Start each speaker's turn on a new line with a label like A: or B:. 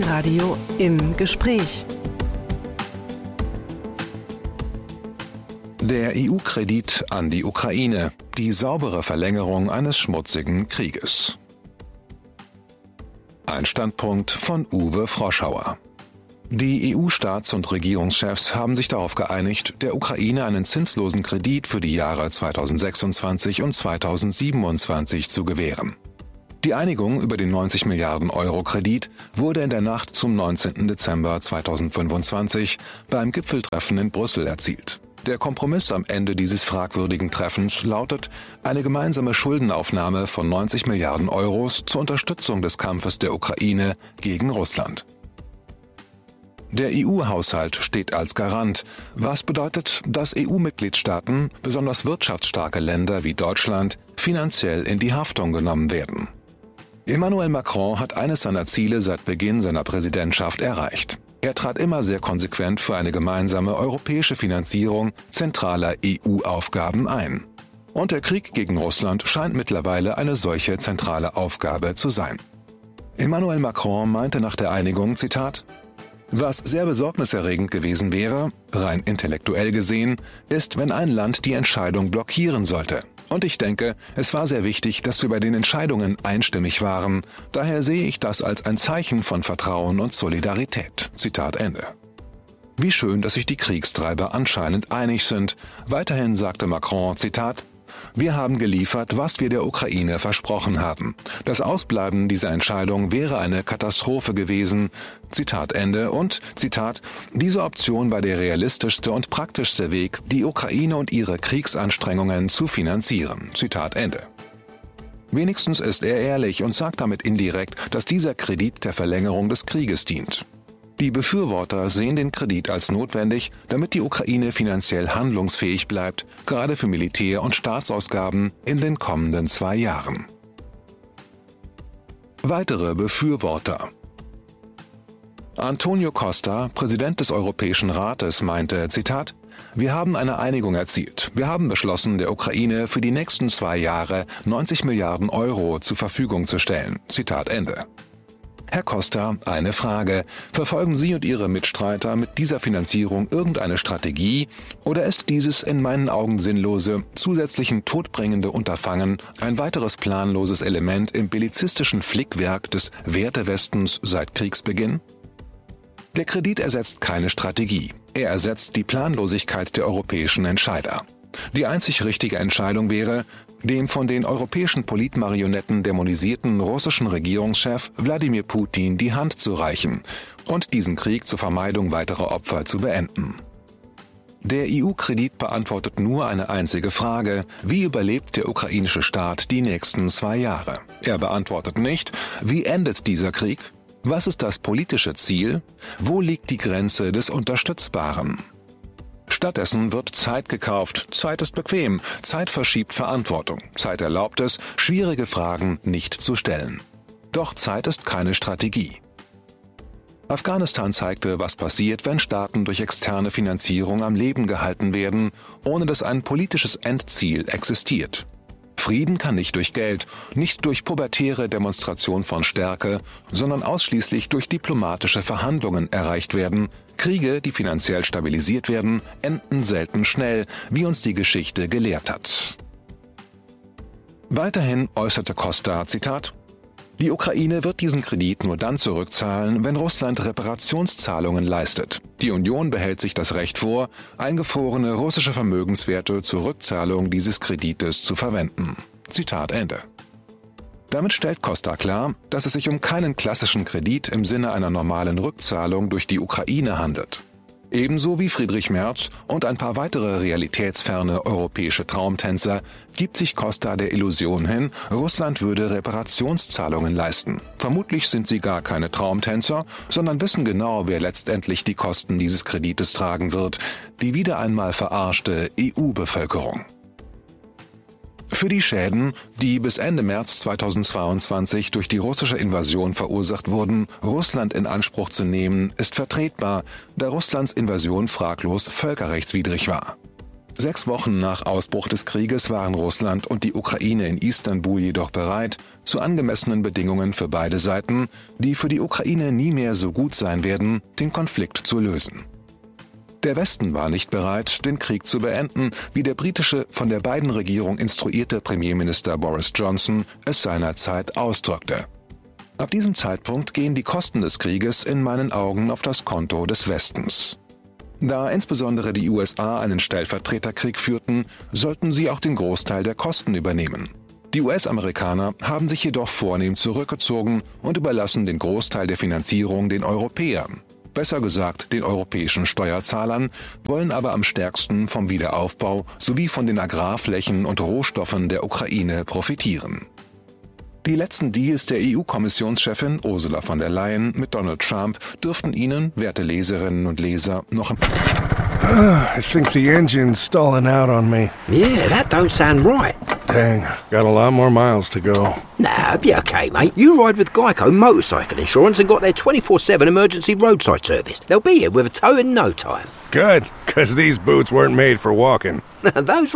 A: Inforadio im Gespräch.
B: Der EU-Kredit an die Ukraine, die saubere Verlängerung eines schmutzigen Krieges. Ein Standpunkt von Uwe Froschauer. Die EU-Staats- und Regierungschefs haben sich darauf geeinigt, der Ukraine einen zinslosen Kredit für die Jahre 2026 und 2027 zu gewähren. Die Einigung über den 90 Milliarden Euro Kredit wurde in der Nacht zum 19. Dezember 2025 beim Gipfeltreffen in Brüssel erzielt. Der Kompromiss am Ende dieses fragwürdigen Treffens lautet eine gemeinsame Schuldenaufnahme von 90 Milliarden Euros zur Unterstützung des Kampfes der Ukraine gegen Russland. Der EU-Haushalt steht als Garant, was bedeutet, dass EU-Mitgliedstaaten, besonders wirtschaftsstarke Länder wie Deutschland, finanziell in die Haftung genommen werden. Emmanuel Macron hat eines seiner Ziele seit Beginn seiner Präsidentschaft erreicht. Er trat immer sehr konsequent für eine gemeinsame europäische Finanzierung zentraler EU-Aufgaben ein. Und der Krieg gegen Russland scheint mittlerweile eine solche zentrale Aufgabe zu sein. Emmanuel Macron meinte nach der Einigung, Zitat, „Was sehr besorgniserregend gewesen wäre, rein intellektuell gesehen, ist, wenn ein Land die Entscheidung blockieren sollte. Und ich denke, es war sehr wichtig, dass wir bei den Entscheidungen einstimmig waren. Daher sehe ich das als ein Zeichen von Vertrauen und Solidarität." Zitat Ende. Wie schön, dass sich die Kriegstreiber anscheinend einig sind. Weiterhin sagte Macron, Zitat, „Wir haben geliefert, was wir der Ukraine versprochen haben. Das Ausbleiben dieser Entscheidung wäre eine Katastrophe gewesen." Zitat Ende und, Zitat, „Diese Option war der realistischste und praktischste Weg, die Ukraine und ihre Kriegsanstrengungen zu finanzieren." Zitat Ende. Wenigstens ist er ehrlich und sagt damit indirekt, dass dieser Kredit der Verlängerung des Krieges dient. Die Befürworter sehen den Kredit als notwendig, damit die Ukraine finanziell handlungsfähig bleibt, gerade für Militär- und Staatsausgaben in den kommenden 2 Jahren. Weitere Befürworter. Antonio Costa, Präsident des Europäischen Rates, meinte, Zitat, „Wir haben eine Einigung erzielt. Wir haben beschlossen, der Ukraine für die nächsten 2 Jahre 90 Milliarden Euro zur Verfügung zu stellen." Zitat Ende. Herr Costa, eine Frage. Verfolgen Sie und Ihre Mitstreiter mit dieser Finanzierung irgendeine Strategie oder ist dieses in meinen Augen sinnlose, zusätzlichen todbringende Unterfangen ein weiteres planloses Element im bellizistischen Flickwerk des Wertewestens seit Kriegsbeginn? Der Kredit ersetzt keine Strategie. Er ersetzt die Planlosigkeit der europäischen Entscheider. Die einzig richtige Entscheidung wäre, dem von den europäischen Politmarionetten dämonisierten russischen Regierungschef Wladimir Putin die Hand zu reichen und diesen Krieg zur Vermeidung weiterer Opfer zu beenden. Der EU-Kredit beantwortet nur eine einzige Frage: Wie überlebt der ukrainische Staat die nächsten 2 Jahre? Er beantwortet nicht, wie endet dieser Krieg? Was ist das politische Ziel? Wo liegt die Grenze des Unterstützbaren? Stattdessen wird Zeit gekauft. Zeit ist bequem. Zeit verschiebt Verantwortung. Zeit erlaubt es, schwierige Fragen nicht zu stellen. Doch Zeit ist keine Strategie. Afghanistan zeigte, was passiert, wenn Staaten durch externe Finanzierung am Leben gehalten werden, ohne dass ein politisches Endziel existiert. Frieden kann nicht durch Geld, nicht durch pubertäre Demonstration von Stärke, sondern ausschließlich durch diplomatische Verhandlungen erreicht werden. Kriege, die finanziell stabilisiert werden, enden selten schnell, wie uns die Geschichte gelehrt hat. Weiterhin äußerte Costa, Zitat, „Die Ukraine wird diesen Kredit nur dann zurückzahlen, wenn Russland Reparationszahlungen leistet. Die Union behält sich das Recht vor, eingefrorene russische Vermögenswerte zur Rückzahlung dieses Kredites zu verwenden." Zitat Ende. Damit stellt Costa klar, dass es sich um keinen klassischen Kredit im Sinne einer normalen Rückzahlung durch die Ukraine handelt. Ebenso wie Friedrich Merz und ein paar weitere realitätsferne europäische Traumtänzer gibt sich Costa der Illusion hin, Russland würde Reparationszahlungen leisten. Vermutlich sind sie gar keine Traumtänzer, sondern wissen genau, wer letztendlich die Kosten dieses Kredites tragen wird: die wieder einmal verarschte EU-Bevölkerung. Für die Schäden, die bis Ende März 2022 durch die russische Invasion verursacht wurden, Russland in Anspruch zu nehmen, ist vertretbar, da Russlands Invasion fraglos völkerrechtswidrig war. 6 Wochen nach Ausbruch des Krieges waren Russland und die Ukraine in Istanbul jedoch bereit, zu angemessenen Bedingungen für beide Seiten, die für die Ukraine nie mehr so gut sein werden, den Konflikt zu lösen. Der Westen war nicht bereit, den Krieg zu beenden, wie der britische, von der Biden-Regierung instruierte Premierminister Boris Johnson es seinerzeit ausdrückte. Ab diesem Zeitpunkt gehen die Kosten des Krieges in meinen Augen auf das Konto des Westens. Da insbesondere die USA einen Stellvertreterkrieg führten, sollten sie auch den Großteil der Kosten übernehmen. Die US-Amerikaner haben sich jedoch vornehm zurückgezogen und überlassen den Großteil der Finanzierung den Europäern. Besser gesagt den europäischen Steuerzahlern, wollen aber am stärksten vom Wiederaufbau sowie von den Agrarflächen und Rohstoffen der Ukraine profitieren. Die letzten Deals der EU-Kommissionschefin Ursula von der Leyen mit Donald Trump dürften Ihnen, werte Leserinnen und Leser, noch...
C: I think the engine's stalling out on me.
D: Yeah, that don't sound right.
C: Dang, got a lot more miles to go.
D: Nah, be okay, mate. You ride with Geico Motorcycle Insurance and got their 24/7 emergency roadside service. They'll be here with a tow in no time.
C: Good, 'cause these boots weren't made for walking.
D: Those